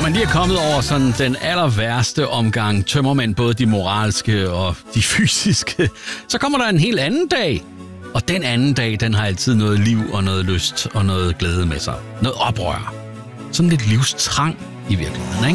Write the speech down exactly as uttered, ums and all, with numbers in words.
man lige er kommet over sådan den aller værste omgang, tømmer man både de moralske og de fysiske, så kommer der en helt anden dag. Og den anden dag, den har altid noget liv og noget lyst og noget glæde med sig. Noget oprør. Sådan lidt livstrang i virkeligheden, ikke?